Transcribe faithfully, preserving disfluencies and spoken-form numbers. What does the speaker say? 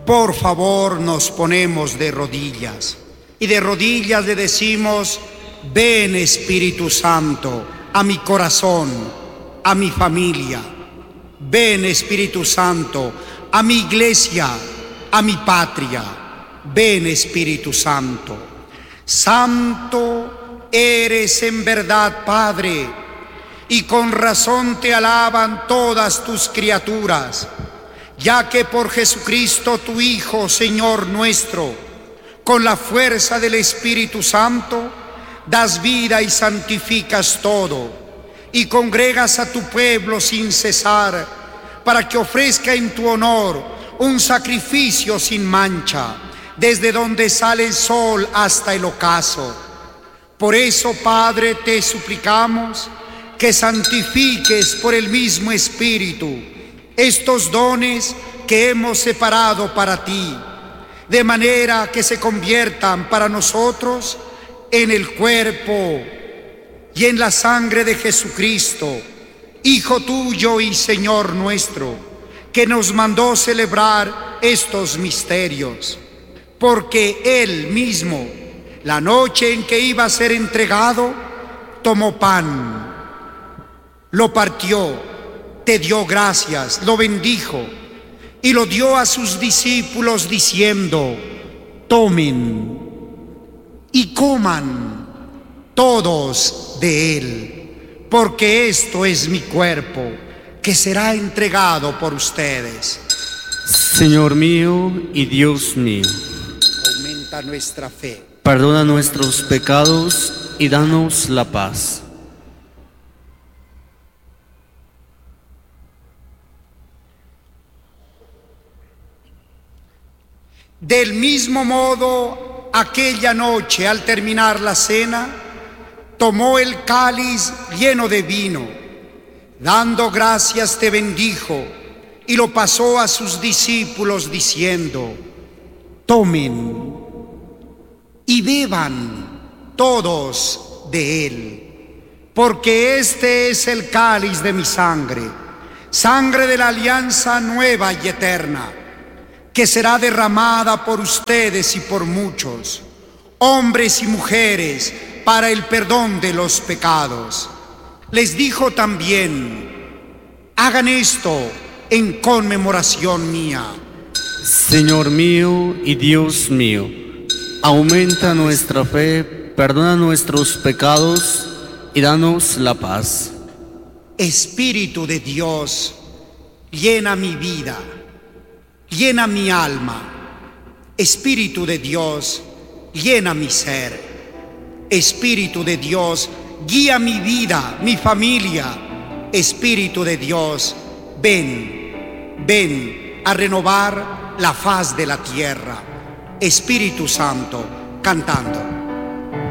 por favor nos ponemos de rodillas y de rodillas le decimos: ven Espíritu Santo a mi corazón, a mi familia. Ven Espíritu Santo a mi iglesia, a mi patria. Ven Espíritu Santo. Santo eres en verdad, Padre, y con razón te alaban todas tus criaturas, ya que por Jesucristo tu Hijo, Señor nuestro, con la fuerza del Espíritu Santo, das vida y santificas todo, y congregas a tu pueblo sin cesar, para que ofrezca en tu honor un sacrificio sin mancha, desde donde sale el sol hasta el ocaso. Por eso, Padre, te suplicamos que santifiques por el mismo Espíritu estos dones que hemos separado para ti, de manera que se conviertan para nosotros en el cuerpo y en la sangre de Jesucristo, Hijo tuyo y Señor nuestro, que nos mandó celebrar estos misterios. Porque Él mismo, la noche en que iba a ser entregado, tomó pan, lo partió, te dio gracias, lo bendijo y lo dio a sus discípulos diciendo: tomen y coman todos de él, porque esto es mi cuerpo, que será entregado por ustedes. Señor mío y Dios mío, aumenta nuestra fe. Perdona nuestros pecados y danos la paz. Del mismo modo, aquella noche, al terminar la cena, tomó el cáliz lleno de vino, dando gracias te bendijo y lo pasó a sus discípulos diciendo: tomen y beban todos de él, porque este es el cáliz de mi sangre, sangre de la alianza nueva y eterna, que será derramada por ustedes y por muchos, hombres y mujeres, para el perdón de los pecados. Les dijo también: hagan esto en conmemoración mía. Señor mío y Dios mío, aumenta nuestra fe, perdona nuestros pecados y danos la paz. Espíritu de Dios, llena mi vida, llena mi alma. Espíritu de Dios, llena mi ser. Espíritu de Dios, guía mi vida, mi familia. Espíritu de Dios, ven, ven a renovar la faz de la tierra. Espíritu Santo, cantando.